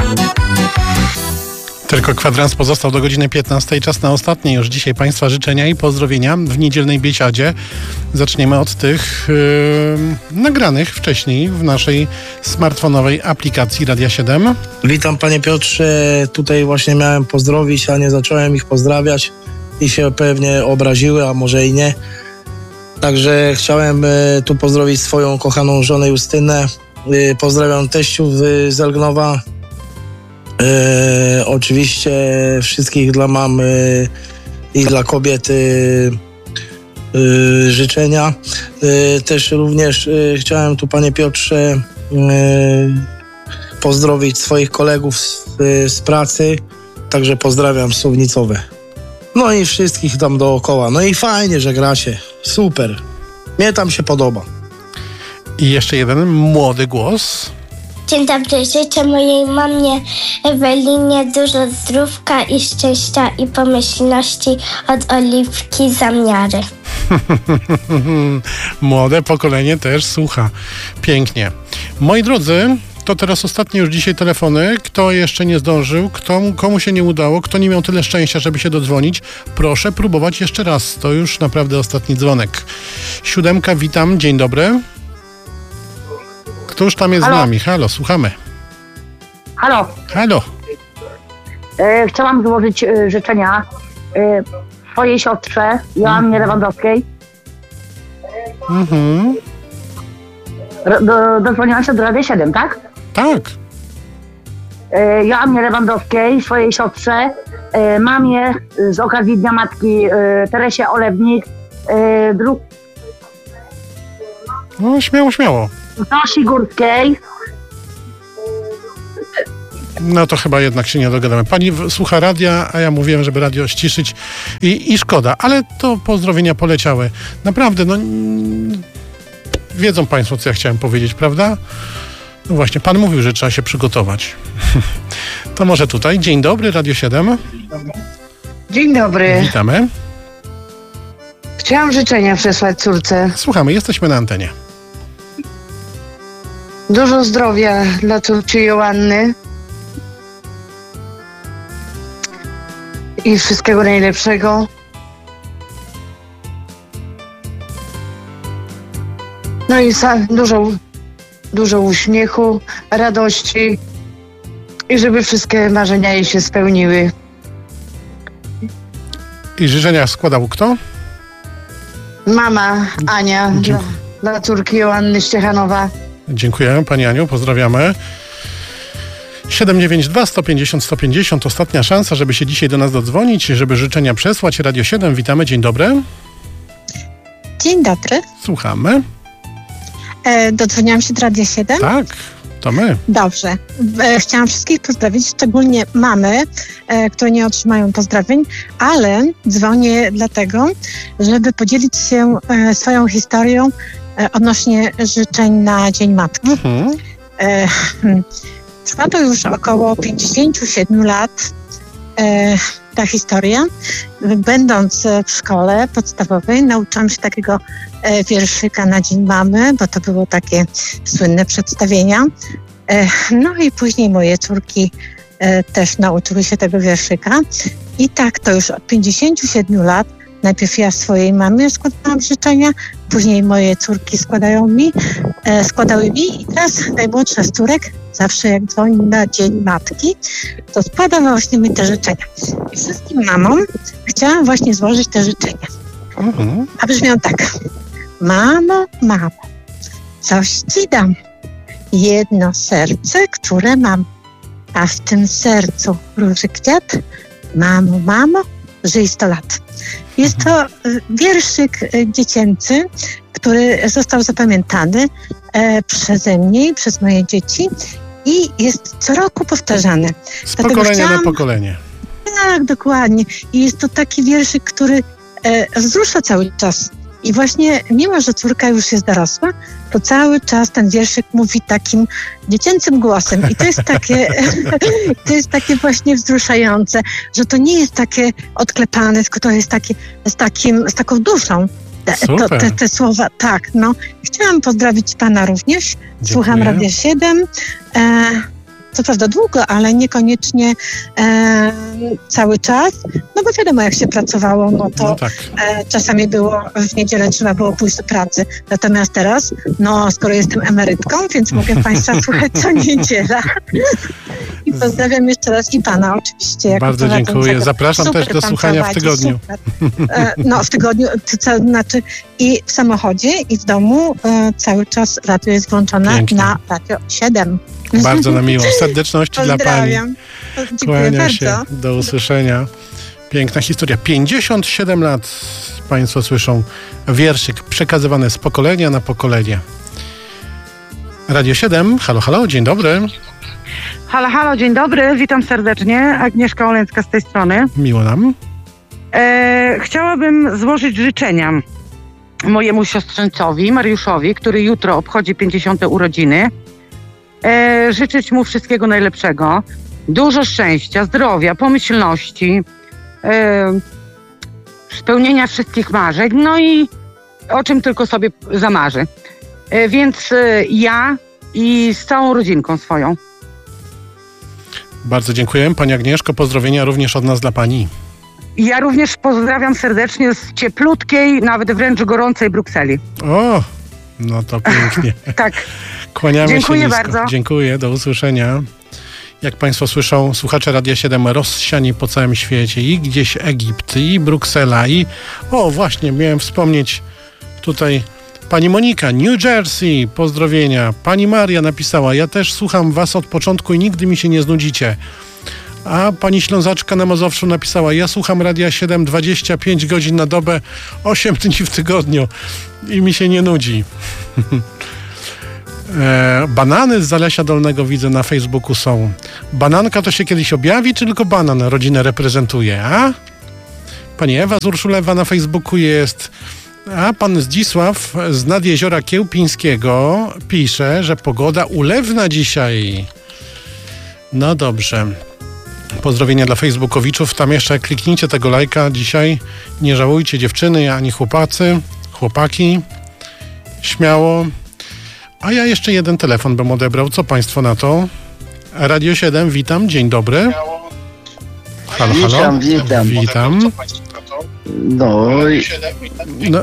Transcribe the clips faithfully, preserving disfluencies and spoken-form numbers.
Tylko kwadrans pozostał do godziny piętnastej. Czas na ostatnie już dzisiaj Państwa życzenia i pozdrowienia w niedzielnej biesiadzie. Zaczniemy od tych yy, nagranych wcześniej w naszej smartfonowej aplikacji Radia siedem. Witam Panie Piotrze. Tutaj właśnie miałem pozdrowić, a nie zacząłem ich pozdrawiać i się pewnie obraziły, a może i nie. Także chciałem y, tu pozdrowić swoją kochaną żonę Justynę. Y, pozdrawiam teściów y, z Elgnowa. E, oczywiście wszystkich dla mam e, i dla kobiet e, e, życzenia. E, też również e, chciałem tu, Panie Piotrze, e, pozdrowić swoich kolegów z, e, z pracy. Także pozdrawiam Suwnicowe. No i wszystkich tam dookoła. No i fajnie, że gracie. Super. Mnie tam się podoba. I jeszcze jeden młody głos. Dzień dobry, życzę mojej mamie Ewelinie dużo zdrówka i szczęścia i pomyślności od Oliwki Zamiary. Młode pokolenie też słucha. Pięknie. Moi drodzy, to teraz ostatnie już dzisiaj telefony. Kto jeszcze nie zdążył, kto, komu się nie udało, kto nie miał tyle szczęścia, żeby się dodzwonić, proszę próbować jeszcze raz. To już naprawdę ostatni dzwonek. Siódemka, witam, dzień dobry. Któż tam jest Halo? z nami? Halo, słuchamy. Halo. Halo. E, chciałam złożyć e, życzenia e, swojej siostrze Joannie Lewandowskiej. Mhm. Ro, do, dodzwoniłam się do Radia siedem, tak? Tak. E, Joannie Lewandowskiej, swojej siostrze, e, mamie z okazji Dnia Matki e, Teresie Olewnik, e, dru- No, śmiało, śmiało. Zosi Górskiej. No to chyba jednak się nie dogadamy. Pani w- słucha radia, a ja mówiłem, żeby radio ściszyć i, i szkoda, ale to pozdrowienia poleciały. Naprawdę, no mm, wiedzą Państwo, co ja chciałem powiedzieć, prawda? No właśnie, Pan mówił, że trzeba się przygotować. To może tutaj. Dzień dobry, Radio siedem. Dzień dobry. Witamy. Chciałam życzenia przesłać córce. Słuchamy, jesteśmy na antenie. Dużo zdrowia dla córci Joanny. I wszystkiego najlepszego. No i sa- dużo, dużo uśmiechu, radości. I żeby wszystkie marzenia jej się spełniły. I życzenia składał kto? Mama Ania dla, Dziękuję. dla córki Joanny Ściechanowa. Dziękuję, Pani Aniu, pozdrawiamy. siedem dziewięć dwa, sto pięćdziesiąt, sto pięćdziesiąt. Ostatnia szansa, żeby się dzisiaj do nas dodzwonić, żeby życzenia przesłać. Radio siedem, witamy, dzień dobry. Dzień dobry. Słuchamy. E, dodzwoniłam się do Radia siedem. Tak, to my. Dobrze. E, chciałam wszystkich pozdrowić, szczególnie mamy, e, które nie otrzymają pozdrowień, ale dzwonię dlatego, żeby podzielić się e, swoją historią e, odnośnie życzeń na Dzień Matki. Mhm. E, trwa to już około pięćdziesiąt siedem lat. E, ta historia. Będąc w szkole podstawowej, nauczyłam się takiego e, wierszyka na Dzień Mamy, bo to było takie słynne przedstawienia. E, no i później moje córki e, też nauczyły się tego wierszyka. I tak to już od pięćdziesięciu siedmiu lat. Najpierw ja swojej mamie składałam życzenia, później moje córki składają mi, e, składały mi i teraz najmłodsza z córek zawsze jak dzwoni na Dzień Matki, to składa właśnie mi te życzenia. I wszystkim mamom chciałam właśnie złożyć te życzenia. Mhm. A brzmią tak. Mamo, mamo, coś ci dam. Jedno serce, które mam, a w tym sercu róży kwiat. Mamo, mamo, żyj sto lat. Jest to e, wierszyk e, dziecięcy, który został zapamiętany e, przeze mnie i przez moje dzieci i jest co roku powtarzany. Z Dlatego pokolenia chciałam- na pokolenie. Tak, dokładnie. I jest to taki wierszyk, który e, wzrusza cały czas. I właśnie, mimo że córka już jest dorosła, to cały czas ten wierszyk mówi takim dziecięcym głosem. I to jest takie, to jest takie właśnie wzruszające, że to nie jest takie odklepane, tylko to jest takie z, takim, z taką duszą. Te, to, Super. te, te słowa, tak, no. Chciałam pozdrowić pana również. Słucham Dziękuję. Radia siedem. E, co prawda długo, ale niekoniecznie e, cały czas, no bo wiadomo, jak się pracowało, no to No tak. e, czasami było, w niedzielę trzeba było pójść do pracy. Natomiast teraz, no skoro jestem emerytką, więc mogę Państwa słuchać co niedziela. I pozdrawiam jeszcze raz i Pana oczywiście. Jako Bardzo dziękuję. Zapraszam super też do pan słuchania prowadzi, w tygodniu. super. E, no w tygodniu, to, to znaczy i w samochodzie, i w domu e, cały czas radio jest włączone Pięknie. na Radio siedem. Bardzo nam miło. Serdeczności dla Pani. Pozdrawiam. Dziękuję Kłania bardzo. się. Do usłyszenia. Piękna historia. pięćdziesiąt siedem lat Państwo słyszą wierszyk przekazywany z pokolenia na pokolenie. Radio siedem. Halo, halo. Dzień dobry. Halo, halo, dzień dobry, witam serdecznie. Agnieszka Olęcka z tej strony. Miło nam. E, chciałabym złożyć życzenia mojemu siostrzeńcowi, Mariuszowi, który jutro obchodzi pięćdziesiąte urodziny. E, życzyć mu wszystkiego najlepszego. Dużo szczęścia, zdrowia, pomyślności, e, spełnienia wszystkich marzeń, no i o czym tylko sobie zamarzy. E, więc e, ja i z całą rodzinką swoją. Bardzo dziękuję. Pani Agnieszko, pozdrowienia również od nas dla Pani. Ja również pozdrawiam serdecznie z cieplutkiej, nawet wręcz gorącej Brukseli. O, no to pięknie. Tak. Kłaniamy Dziękuję się nisko. bardzo. Dziękuję, do usłyszenia. Jak Państwo słyszą, słuchacze Radia siedem rozsiani po całym świecie. I gdzieś Egipt, i Bruksela, i... O, właśnie, miałem wspomnieć tutaj pani Monika, New Jersey, pozdrowienia. Pani Maria napisała, ja też słucham Was od początku i nigdy mi się nie znudzicie. A pani Ślązaczka na Mazowszu napisała, ja słucham Radia siedem dwadzieścia pięć godzin na dobę, osiem dni w tygodniu i mi się nie nudzi. e, banany z Zalesia Dolnego widzę na Facebooku są. Bananka to się kiedyś objawi, czy tylko banan rodzinę reprezentuje, a? Pani Ewa z Urszulewa na Facebooku jest. A pan Zdzisław z Nadjeziora Kiełpińskiego pisze, że pogoda ulewna dzisiaj. No dobrze. Pozdrowienia dla facebookowiczów. Tam jeszcze kliknijcie tego lajka dzisiaj. Nie żałujcie dziewczyny, ani chłopacy, chłopaki. Śmiało. A ja jeszcze jeden telefon bym odebrał. Co Państwo na to? Radio siedem, witam. Dzień dobry. Halo, halo. Witam, witam. Witam. No, i- No,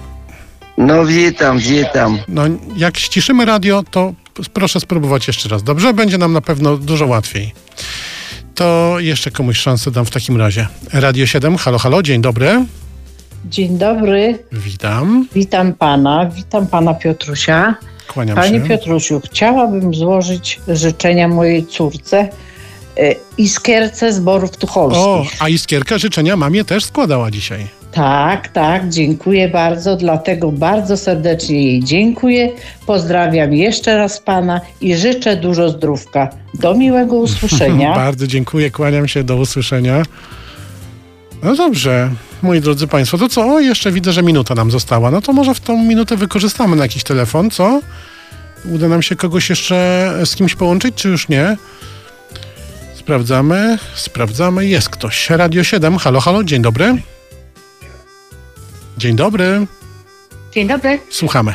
no witam, witam. no, jak ściszymy radio, to proszę spróbować jeszcze raz. Dobrze? Będzie nam na pewno dużo łatwiej. To jeszcze komuś szansę dam w takim razie. Radio siedem, halo, halo, dzień dobry. Dzień dobry, Witam, witam pana, witam pana Piotrusia. kłaniam Panie się. Piotrusiu, chciałabym złożyć życzenia mojej córce e, Iskierce z Borów O, Tucholskich. a Iskierka życzenia mamie też składała dzisiaj. Tak, tak, dziękuję bardzo, dlatego bardzo serdecznie jej dziękuję. Pozdrawiam jeszcze raz pana i życzę dużo zdrówka. Do miłego usłyszenia. Bardzo dziękuję, kłaniam się, do usłyszenia. No dobrze, moi drodzy Państwo, to co? O, jeszcze widzę, że minuta nam została. No to może w tą minutę wykorzystamy na jakiś telefon, co? Uda nam się kogoś jeszcze z kimś połączyć, czy już nie? Sprawdzamy, sprawdzamy. Jest ktoś. Radio siedem, halo, halo, dzień dobry. Dzień dobry, Dzień dobry. słuchamy.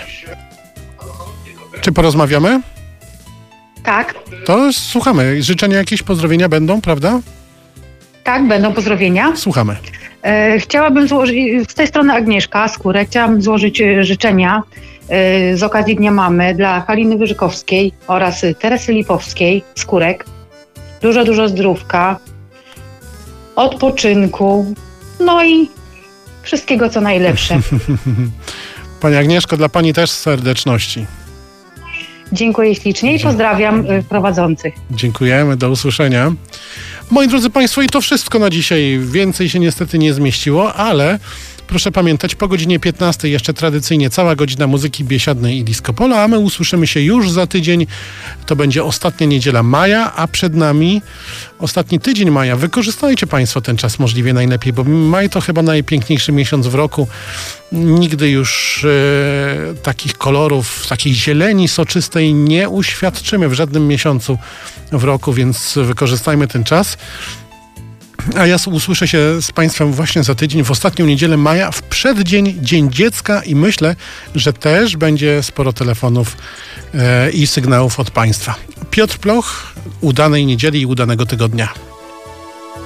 Czy porozmawiamy? Tak, To słuchamy. Życzenia jakieś, pozdrowienia będą, prawda? tak, będą pozdrowienia. Słuchamy. E, chciałabym złożyć, z tej strony Agnieszka Skórek, chciałabym złożyć e, życzenia e, z okazji Dnia Mamy dla Haliny Wyżykowskiej oraz Teresy Lipowskiej Skórek. Dużo, dużo zdrówka, odpoczynku, no i wszystkiego co najlepsze. Pani Agnieszko, dla Pani też serdeczności. Dziękuję ślicznie i pozdrawiam e, prowadzących. Dziękujemy, do usłyszenia. Moi drodzy Państwo, i to wszystko na dzisiaj. Więcej się niestety nie zmieściło, ale proszę pamiętać, po godzinie piętnastej jeszcze tradycyjnie cała godzina muzyki biesiadnej i disco polo, a my usłyszymy się już za tydzień. To będzie ostatnia niedziela maja, a przed nami ostatni tydzień maja. Wykorzystajcie Państwo ten czas możliwie najlepiej, bo maj to chyba najpiękniejszy miesiąc w roku. Nigdy już e, takich kolorów, takiej zieleni soczystej nie uświadczymy w żadnym miesiącu w roku, więc wykorzystajmy ten czas. A ja usłyszę się z Państwem właśnie za tydzień, w ostatnią niedzielę maja, w przeddzień Dzień Dziecka i myślę, że też będzie sporo telefonów e, i sygnałów od Państwa. Piotr Ploch, udanej niedzieli i udanego tygodnia.